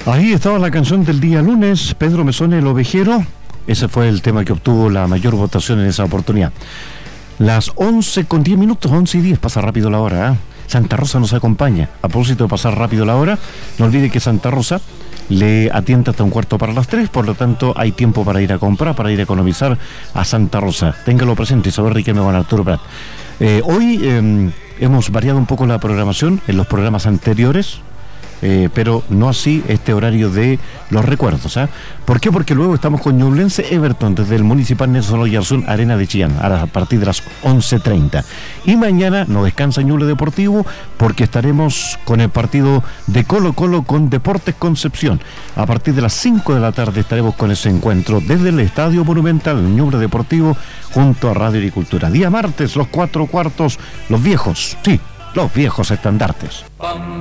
Ahí estaba la canción del día lunes, Pedro Mesone, El Ovejero. Ese fue el tema que obtuvo la mayor votación en esa oportunidad. Las 11:10, 11:10, pasa rápido la hora, ¿eh? Santa Rosa nos acompaña. A propósito de pasar rápido la hora, no olvide que Santa Rosa le atiende hasta 2:15 por lo tanto hay tiempo para ir a comprar, para ir a economizar a Santa Rosa. Téngalo presente, Isabel Riquelme con Arturo Prat. Hoy hemos variado un poco la programación en los programas anteriores, pero no así este horario de los recuerdos, ¿eh? ¿Por qué? Porque luego estamos con Ñublense Everton desde el Municipal Nelson Oyarzún, Arena de Chillán, a partir de las 11:30. Y mañana no descansa Ñuble Deportivo porque estaremos con el partido de Colo Colo con Deportes Concepción. A partir de las 5 de la tarde estaremos con ese encuentro desde el Estadio Monumental Ñuble Deportivo junto a Radio Agricultura. Día martes, los 4 cuartos, los viejos, sí, los viejos estandartes.